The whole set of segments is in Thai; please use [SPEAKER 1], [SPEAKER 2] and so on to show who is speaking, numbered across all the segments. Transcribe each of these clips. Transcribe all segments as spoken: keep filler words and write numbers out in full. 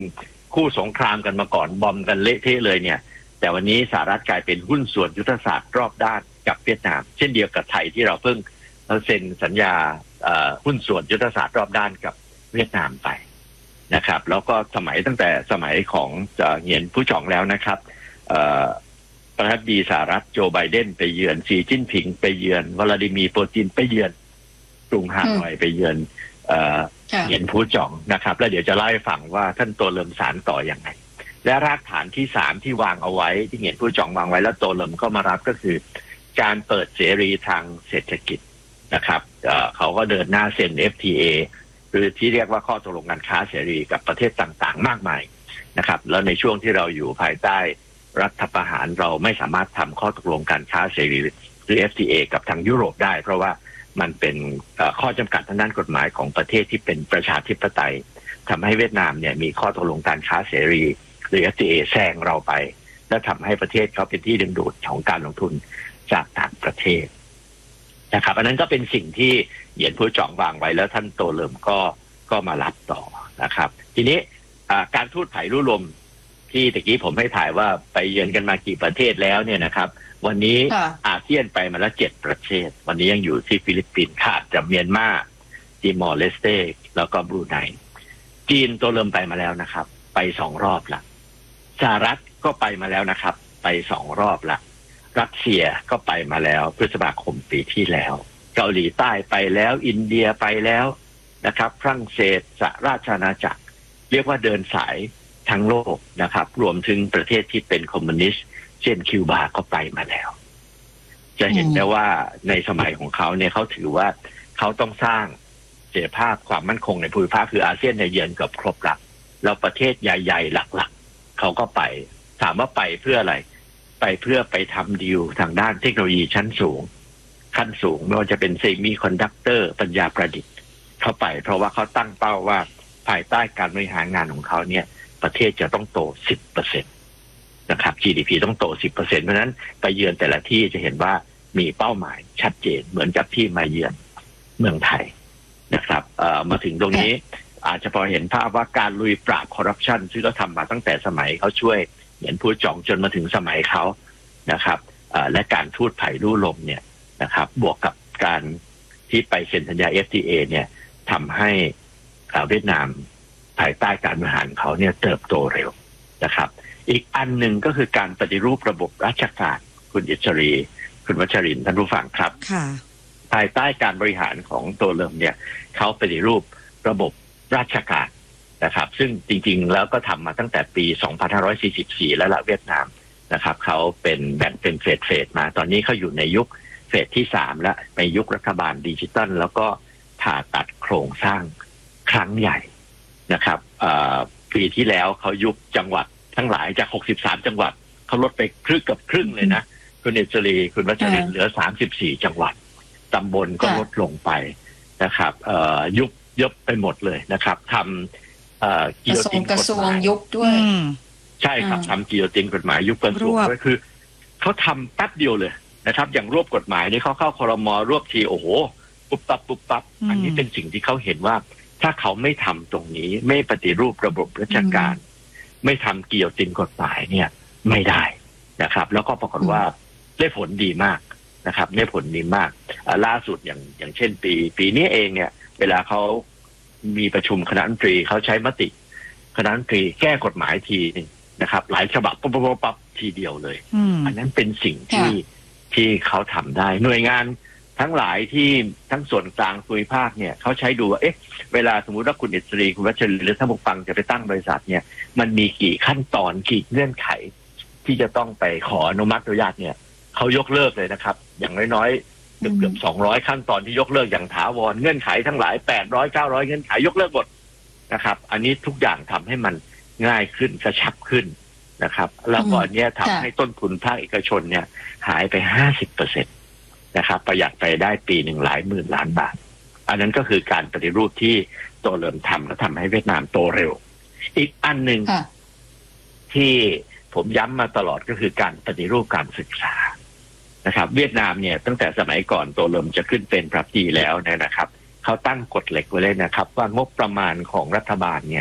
[SPEAKER 1] คู่สงครามกันมาก่อนบอมกันเละเทะเลยเนี่ยแต่วันนี้สหรัฐกลายเป็นหุ้นส่วนยุทธศาสตร์รอบด้านกับเวียดนามเช่นเดียวกับไทยที่เราเพิ่งเซ็นสัญญาหุ้นส่วนยุทธศาสตร์รอบด้านกับเวียดนามไปนะครับแล้วก็สมัยตั้งแต่สมัยของเหงียนผู้จ่องแล้วนะครับประธานาธิบดีสหรัฐโจไบเดนไปเยือนสีจิ้นผิงไปเยือนวลาดิมีร์ปูตินไปเยือนกรุงฮานอยไปเยือนเหงียนผู้จ่องนะครับแล้วเดี๋ยวจะเล่าให้ฟังว่าท่านโตเลิมสานต่ออย่างไรและรากฐานที่สามที่วางเอาไว้ที่เหงียนผู้จ่องวางไว้แล้วโตเลิมก็มารับก็คือการเปิดเสรีทางเศรษฐกิจนะครับเอ่อเขาก็เดินหน้าเซ็น เอฟ ที เอ หรือที่เรียกว่าข้อตกลงการค้าเสรีกับประเทศต่างๆมากมายนะครับแล้วในช่วงที่เราอยู่ภายใต้รัฐประหารเราไม่สามารถทำข้อตกลงการค้าเสรีหรือ เอฟ ที เอ กับทางยุโรปได้เพราะว่ามันเป็นข้อจำกัดทางด้านกฎหมายของประเทศที่เป็นประชาธิปไตยทำให้เวียดนามเนี่ยมีข้อตกลงการค้าเสรีหรือ เอฟ ที เอ แซงเราไปและทำให้ประเทศเขาเป็นที่ดึงดูดของการลงทุนจากต่างประเทศนะครับอันนั้นก็เป็นสิ่งที่เหยียนผู้จ่องวางไว้แล้วท่านโตเลิมก็ก็มารับต่อนะครับทีนี้การทูตไผ่ลู่ลมที่ตะกี้ผมให้ถ่ายว่าไปเยือนกันมากี่ประเทศแล้วเนี่ยนะครับวันนี้อาเซียนไปมาแล้วเจ็ดประเทศวันนี้ยังอยู่ที่ฟิลิปปินส์ขาดจากเมียนมาติมอร์เลสเตแล้วก็บรูไนจีนโตเลิมไปมาแล้วนะครับไปสองรอบละสหรัฐก็ไปมาแล้วนะครับไปสองรอบละรัสเซียก็ไปมาแล้วพฤษภาคมปีที่แล้วเกาหลีใต้ไปแล้วอินเดียไปแล้วนะครับฝรั่งเศสสหราชอาณาจักรเรียกว่าเดินสายทั้งโลกนะครับรวมถึงประเทศที่เป็นคอมมิวนิสต์เช่นคิวบาก็ไปมาแล้วจะเห็นได้ว่าในสมัยของเขาเนี่ยเขาถือว่าเขาต้องสร้างเสถียรภาพความมั่นคงในภูมิภาคคืออาเซียนในเยือนเกือบครบละแล้วประเทศใหญ่ๆหลักๆเขาก็ไปถามว่าไปเพื่ออะไรไปเพื่อไปทำดีลทางด้านเทคโนโลยีชั้นสูงขั้นสูงไม่ว่าจะเป็นเซมิคอนดักเตอร์ปัญญาประดิษฐ์เข้าไปเพราะว่าเขาตั้งเป้าว่าภายใต้การบริหารงานของเขาเนี่ยประเทศจะต้องโต สิบเปอร์เซ็นต์ นะครับ จี ดี พี ต้องโต สิบเปอร์เซ็นต์ เพราะฉะนั้นไปเยือนแต่ละที่จะเห็นว่ามีเป้าหมายชัดเจนเหมือนกับที่มาเยือนเมืองไทยนะครับเอ่อมาถึงตรงนี้อาจจะพอเห็นภาพว่าการลุยปราบคอร์รัปชันซึ่งเขาทำมาตั้งแต่สมัยเขาช่วยเหรียญผู้จ่องจนมาถึงสมัยเขานะครับและการทูตไผ่ลู่ลมเนี่ยนะครับบวกกับการที่ไปเซ็นสัญญา เอฟ ที เอ เนี่ยทำให้เวียดนามภายใต้การบริหารเขาเนี่ยเติบโตเร็วนะครับอีกอันหนึ่งก็คือการปฏิรูประบบราชการคุณอิสรีคุณวัชรินทร์ท่านผู้ฟังครับภายใต้การบริหารของโตเลิมเนี่ยเขาปฏิรูประบบราชการนะครับซึ่งจริงๆแล้วก็ทำมาตั้งแต่ปี สองพันห้าร้อยสี่สิบสี่ แล้วละเวียดนามนะครับเขาเป็นแบ่งเป็นเฟสเฟสมาตอนนี้เขาอยู่ในยุคเฟสที่สามแล้วในยุครัฐบาลดิจิทัลแล้วก็ผ่าตัดโครงสร้างครั้งใหญ่นะครับปีที่แล้วเขายุบจังหวัดทั้งหลายจากหกสิบสามจังหวัดเขาลดไปครึ่งกับครึ่งเลยนะคุณเอจรีคุณวัชรินทร์เหลือสามสิบสี่จังหวัดตำบลก็ลดลงไปนะครับยุบยุบไปหมดเลยนะครับทำกิโยตินกฎหมาย
[SPEAKER 2] ยุบด้วย
[SPEAKER 1] ใช่ครับทำกิโยตินกฎหมายยุบกระทรวงด้วยคือเขาทำแป๊บเดียวเลยนะครับอย่างรวบกฎหมายนี่เขาเข้าครม.รวบทีโอ้โหปุ๊บปั๊บปุ๊บปั๊บอันนี้เป็นสิ่งที่เขาเห็นว่าถ้าเขาไม่ทำตรงนี้ไม่ปฏิรูประบบราชการไม่ทำกิโยตินกฎหมายเนี่ยไม่ได้นะครับแล้วก็ปรากฏว่าได้ผลดีมากนะครับได้ผลดีมากล่าสุดอย่างอย่างเช่นปีปีนี้เองเนี่ยเวลาเขามีประชุมคณะรัฐมนตรีเขาใช้มติคณะรัฐมนตรีแก้กฎหมายทีนึงนะครับหลายฉบับปั๊บปั๊บปั๊บทีเดียวเลยอันนั้นเป็นสิ่งที่ที่เขาทำได้หน่วยงานทั้งหลายที่ทั้งส่วนกลางภูมิภาคเนี่ยเขาใช้ดูว่าเอ๊ะเวลาสมมุติว่าคุณอิสรีคุณวัชรินทร์หรือท่านผู้ฟังจะไปตั้งบริษัทเนี่ยมันมีกี่ขั้นตอนกี่เงื่อนไขที่จะต้องไปขออนุมัติอนุญาตเนี่ยเขายกเลิกเลยนะครับอย่างน้อยๆเกือบๆสองร้อยขั้นตอนที่ยกเลิกอย่างถาวรเงื่อนไขทั้งหลายแปดร้อย เก้าร้อยเงื่อนไขยกเลิกหมดนะครับอันนี้ทุกอย่างทำให้มันง่ายขึ้นกระชับขึ้นนะครับแล้วก็เนี้ยทำให้ต้นทุนภาคเอกชนเนี่ยหายไป ห้าสิบเปอร์เซ็นต์ นะครับประหยัดไปได้ปีหนึ่งหลายหมื่นล้านบาทอันนั้นก็คือการปฏิรูปที่โตเริ่มทำและทำให้เวียดนามโตเร็วอีกอันหนึ่งที่ผมย้ำมาตลอดก็คือการปฏิรูปการศึกษานะครับเวียดนามเนี่ยตั้งแต่สมัยก่อนโตเริ่มจะขึ้นเป็นประธานาธิบดีแล้วนะครับเขาตั้งกฎเหล็กไว้เลยนะครับว่างบประมาณของรัฐบาลเนี่ย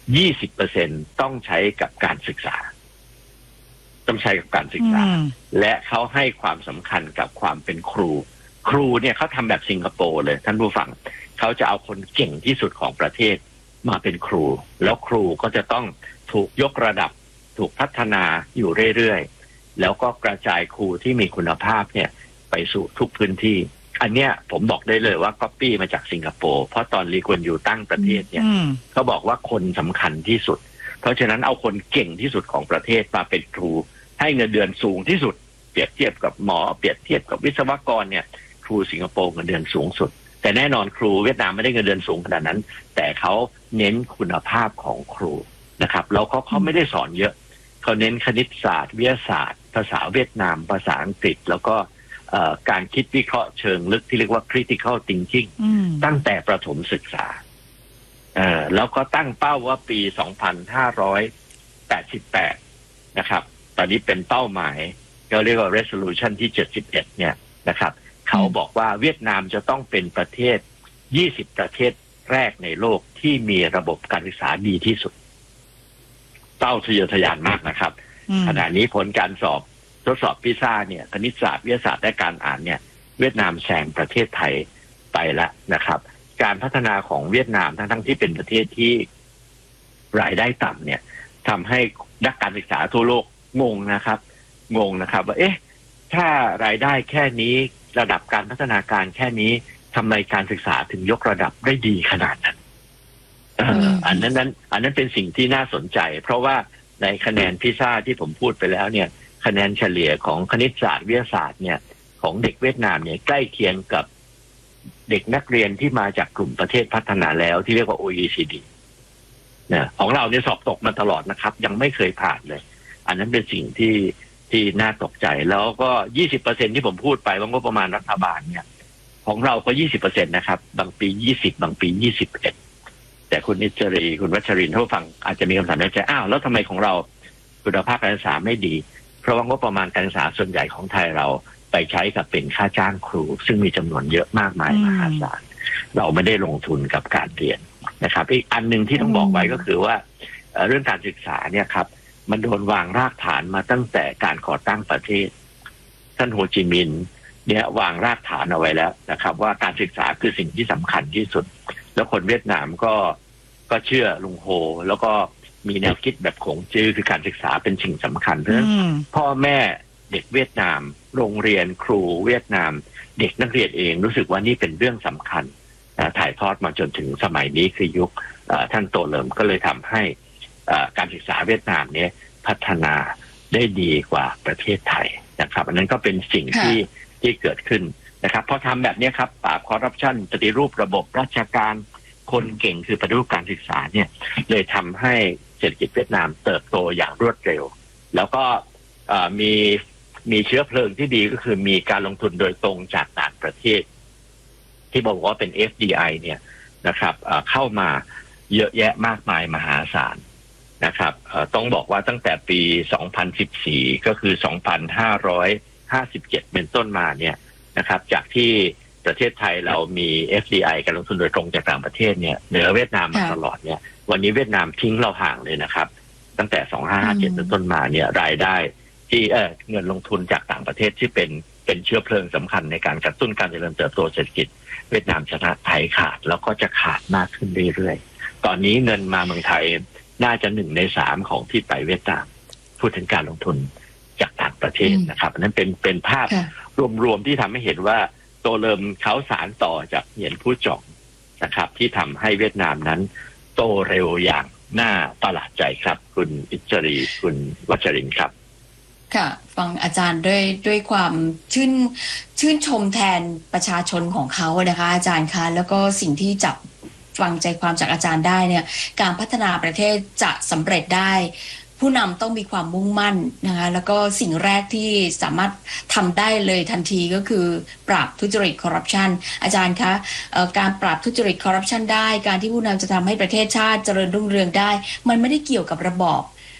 [SPEAKER 1] ยี่สิบเปอร์เซ็นต์ต้องใช้กับการศึกษาต้องใช้กับการศึกษาและเขาให้ความสำคัญกับความเป็นครูครูเนี่ยเขาทำแบบสิงคโปร์เลยท่านผู้ฟังเขาจะเอาคนเก่งที่สุดของประเทศมาเป็นครูแล้วครูก็จะต้องถูกยกระดับถูกพัฒนาอยู่เรื่อยๆแล้วก็กระจายครูที่มีคุณภาพเนี่ยไปสู่ทุกพื้นที่อันเนี้ยผมบอกได้เลยว่าก๊อปปี้มาจากสิงคโปร์เพราะตอนลีกวนยูตั้งประเทศเนี่ยเขาบอกว่าคนสำคัญที่สุดเพราะฉะนั้นเอาคนเก่งที่สุดของประเทศมาเป็นครูให้เงินเดือนสูงที่สุดเปรียบเทียบกับหมอเปรียบเทียบกับวิศวกรเนี่ยครูสิงคโปร์เงินเดือนสูงสุดแต่แน่นอนครูเวียดนามไม่ได้เงินเดือนสูงขนาดนั้นแต่เขาเน้นคุณภาพของครูนะครับแล้วเขาเขาไม่ได้สอนเยอะเขาเน้นคณิตศาสตร์วิทยาศาสตร์ภาษาเวียดนามภาษาอังกฤษแล้วก็การคิดวิเคราะห์เชิงลึกที่เรียกว่า critical thinking ตั้งแต่ประถมศึกษาแล้วก็ตั้งเป้าว่าปีสองพันห้าร้อยแปดสิบแปดนะครับตอนนี้เป็นเป้าหมายเขาเรียกว่า resolution ที่เจ็ดสิบเอ็ดเนี่ยนะครับเขาบอกว่าเวียดนามจะต้องเป็นประเทศยี่สิบประเทศแรกในโลกที่มีระบบการศึกษาดีที่สุดเป้าทะเยอทะยานมากนะครับขณะนี้ผลการสอบทดสอบพิซ่าเนี่ยคณิตศาสตร์วิทยาศาสตร์และการอ่านเนี่ยเวียดนามแซงประเทศไทยไปแล้วนะครับการพัฒนาของเวียดนามทั้งทั้งที่เป็นประเทศที่รายได้ต่ำเนี่ยทำให้นักการศึกษาทั่วโลกงงนะครับงงนะครับว่าเอ๊ะถ้ารายได้แค่นี้ระดับการพัฒนาการแค่นี้ทำไมการศึกษาถึงยกระดับได้ดีขนาดนั้นอันนั้นนั้นอันนั้นเป็นสิ่งที่น่าสนใจเพราะว่าในคะแนนพิซ่าที่ผมพูดไปแล้วเนี่ยคะแนนเฉลี่ยของคณิตศาสตร์วิทยาศาสตร์เนี่ยของเด็กเวียดนามเนี่ยใกล้เคียงกับเด็กนักเรียนที่มาจากกลุ่มประเทศพัฒนาแล้วที่เรียกว่า โอ อี ซี ดี เนี่ยของเราเนี่ยสอบตกมาตลอดนะครับยังไม่เคยผ่านเลยอันนั้นเป็นสิ่งที่ที่น่าตกใจแล้วก็ ยี่สิบเปอร์เซ็นต์ ที่ผมพูดไปว่างบประมาณรัฐบาลเนี่ยของเราก็ ยี่สิบเปอร์เซ็นต์ นะครับบางปียี่สิบบางปียี่สิบเอ็ดแต่คุณนิจรีคุณวัชรินทร์ท่านผู้ฟังอาจจะมีคำถามในใจอ้าวแล้วทำไมของเราคุณภาพการศึกษาไม่ดีเพราะว่างบประมาณการศึกษาส่วนใหญ่ของไทยเราไปใช้กับเป็นค่าจ้างครูซึ่งมีจำนวนเยอะมากมายมหาศาลเราไม่ได้ลงทุนกับการเรียนนะครับอีกอันหนึ่งที่ต้องบอกไว้ก็คือว่าเรื่องการศึกษาเนี่ยครับมันโดนวางรากฐานมาตั้งแต่การก่อตั้งประเทศท่านโฮจิมินห์เนี่ยวางรากฐานเอาไว้แล้วนะครับว่าการศึกษาคือสิ่งที่สำคัญที่สุดแล้วคนเวียดนามก็ก็เชื่อลุงโฮแล้วก็มีแนวคิดแบบขงจื้อคือการศึกษาเป็นสิ่งสำคัญเพราะฉะนั้นพ่อแม่เด็กเวียดนามโรงเรียนครูเวียดนามเด็กนักเรียนเองรู้สึกว่านี่เป็นเรื่องสำคัญถ่ายทอดมาจนถึงสมัยนี้คือยุคท่านโตเลิมก็เลยทำให้การศึกษาเวียดนามเนี่ยพัฒนาได้ดีกว่าประเทศไทยนะครับอันนั้นก็เป็นสิ่งที่ที่เกิดขึ้นนะครับพอทำแบบนี้ครับปราบคอร์รัปชันปฏิรูประบบราชการคนเก่งคือปฏิรูปการศึกษาเนี่ยเลยทำให้เศรษฐกิจเวียดนามเติบโตอย่างรวดเร็วแล้วก็มีมีเชื้อเพลิงที่ดีก็คือมีการลงทุนโดยตรงจากต่างประเทศที่บอกว่าเป็น เอฟ ดี ไอ เนี่ยนะครับเข้ามาเยอะแยะมากมายมหาศาลนะครับต้องบอกว่าตั้งแต่ปีสองพันสิบสี่ก็คือสองพันห้าร้อยห้าสิบเจ็ดเป็นต้นมาเนี่ยนะครับจากที่ประเทศไทยเรามี เอฟ ดี ไอ การลงทุนโดยตรงจากต่างประเทศเนี่ยเหนือเวียดนามมาตลอดเนี่ยวันนี้เวียดนามทิ้งเราห่างเลยนะครับตั้งแต่สองพันห้าร้อยห้าสิบเจ็ดเป็นต้นมาเนี่ยรายได้ที่เออเงินลงทุนจากต่างประเทศที่เป็นเป็นเชื้อเพลิงสำคัญในการกระตุ้นการเจริญเติบโตเศรษฐกิจเวียดนามชนะไทยขาดแล้วก็จะขาดมากขึ้นเรื่อยๆตอนนี้เงินมาเมืองไทยน่าจะหนึ่งในสามของที่ไปเวียดนามพูดถึงการลงทุนจากต่างประเทศนะครับนั้นเป็นเป็นภาพรวมๆที่ทำให้เห็นว่าโตเลิมเขาสานต่อจากเหยียนผู้จ่องนะครับที่ทำให้เวียดนามนั้นโตเร็วอย่างน่าประหลาดใจครับคุณอิจรีคุณวัชรินทร์ครับ
[SPEAKER 2] ค่ะฟังอาจารย์ด้วยด้วยความชื่นชื่นชมแทนประชาชนของเขานะคะอาจารย์คะแล้วก็สิ่งที่จับฟังใจความจากอาจารย์ได้เนี่ยการพัฒนาประเทศจะสำเร็จได้ผู้นำต้องมีความมุ่งมั่นนะคะแล้วก็สิ่งแรกที่สามารถทำได้เลยทันทีก็คือปราบทุจริตคอร์รัปชันอาจารย์คะการปราบทุจริตคอร์รัปชันได้การที่ผู้นำจะทำให้ประเทศชาติเจริญรุ่งเรืองได้มันไม่ได้เกี่ยวกับระบอบ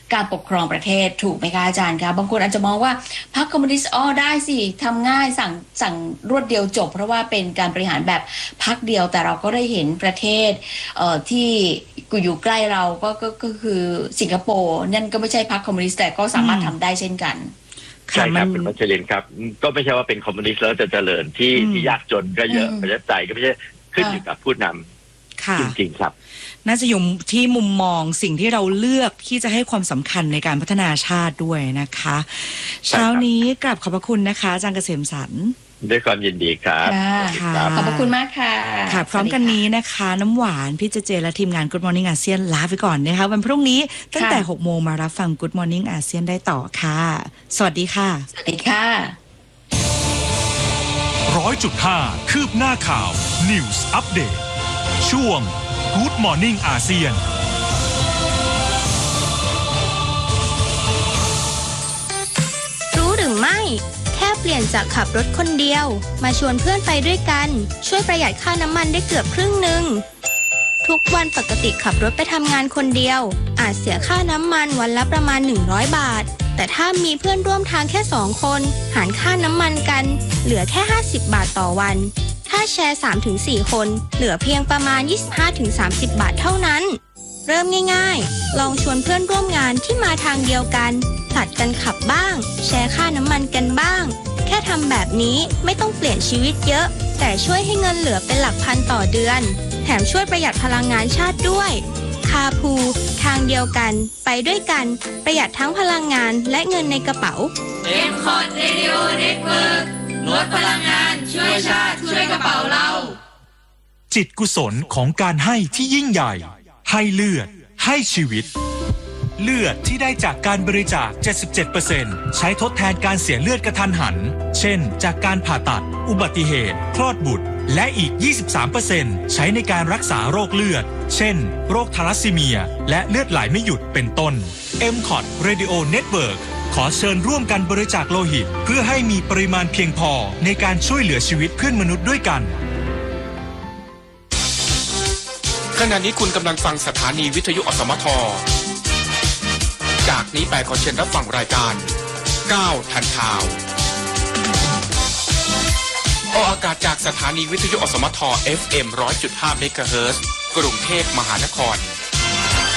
[SPEAKER 2] การปกครองประเทศถูกไหมคะอาจารย์คะบางคนอาจจะมองว่าพรรคคอมมิวนิสต์อ๋อได้สิทำง่ายสั่งสั่งรวดเดียวจบเพราะว่าเป็นการบริหารแบบพรรคเดียวแต่เราก็ได้เห็นประเทศเอ่อที่อยู่ใกล้เราก็ก็ก็คือสิงคโปร์นั่นก็ไม่ใช่พรรคคอมมิวนิสต์แต่ก็สามารถทำได้เช่นกัน
[SPEAKER 1] ใช่ครับเป็นมัชลินครับก็ไม่ใช่ว่าเป็นคอมมิวนิสต์แล้วจะเจริญที่ที่ยากจนก็เยอะประชาธิปไตยก็ไม่ใช่ขึ้นอยู่กับผู้นำจริงๆครับ
[SPEAKER 3] น่าจะอยู่ที่มุมมองสิ่งที่เราเลือกที่จะให้ความสำคัญในการพัฒนาชาติด้วยนะคะเช้านี้กราบขอบพระคุณนะคะอาจารย์เกษมสรร
[SPEAKER 1] ด้วยความยินดีครับ
[SPEAKER 2] ขอบพระคุณมากค่ะ
[SPEAKER 3] ค่ะพร้อมกันนี้นะคะน้ำหวานพี่เจเจและทีมงาน Good Morning อาเซียนลาไปก่อนนะคะวันพรุ่งนี้ตั้งแต่หกโมงมารับฟัง Good Morning อาเซียนได้ต่อค่ะสวัสดีค่ะ
[SPEAKER 2] สวัสดีค่ะ
[SPEAKER 4] ร้อยจุดห้าคืบหน้าข่าว News Update ช่วง Good Morning อาเซียน
[SPEAKER 5] รู้หรือไม่แค่เปลี่ยนจากขับรถคนเดียวมาชวนเพื่อนไปด้วยกันช่วยประหยัดค่าน้ำมันได้เกือบครึ่งหนึ่งทุกวันปกติขับรถไปทำงานคนเดียวอาจเสียค่าน้ำมันวันละประมาณหนึ่งร้อยบาทแต่ถ้ามีเพื่อนร่วมทางแค่สองคนหารค่าน้ำมันกันเหลือแค่ห้าสิบบาทต่อวันถ้าแชร์ สามถึงสี่ คนเหลือเพียงประมาณ ยี่สิบห้าถึงสามสิบ บาทเท่านั้นเริ่มง่ายๆลองชวนเพื่อนร่วมงานที่มาทางเดียวกันผลัดกันขับบ้างแชร์ค่าน้ำมันกันบ้างแค่ทำแบบนี้ไม่ต้องเปลี่ยนชีวิตเยอะแต่ช่วยให้เงินเหลือเป็นหลักพันต่อเดือนแถมช่วยประหยัดพลังงานชาติด้วยคาพูทางเดียวกันไปด้วยกันประหยัดทั้งพลังงานและเงินในกระเป๋า
[SPEAKER 6] เอ็ม คอร์ด Radio Network ลดพลังงานช่วยชาติช่วยกระเป๋าเรา
[SPEAKER 4] จิตกุศลของการให้ที่ยิ่งใหญ่ให้เลือดให้ชีวิตเลือดที่ได้จากการบริจาค เจ็ดสิบเจ็ดเปอร์เซ็นต์ ใช้ทดแทนการเสียเลือดกระทันหันเช่นจากการผ่าตัดอุบัติเหตุคลอดบุตรและอีก ยี่สิบสามเปอร์เซ็นต์ ใช้ในการรักษาโรคเลือดเช่นโรคทาลัสซีเมียและเลือดไหลไม่หยุดเป็นต้น เอ็ม คอร์ด Radio Network ขอเชิญร่วมกันบริจาคโลหิตเพื่อให้มีปริมาณเพียงพอในการช่วยเหลือชีวิตเพื่อนมนุษย์ด้วยกัน
[SPEAKER 7] ขณะนี้คุณกำลังฟังสถานีวิทยุอสมทจากนี้ไปขอเชิญรับฟังรายการก้าวทันข่าวออกอากาศจากสถานีวิทยุอสมท เอฟ เอ็ม หนึ่งร้อยจุดห้า เมกะเฮิรตซ์กรุงเทพมหานคร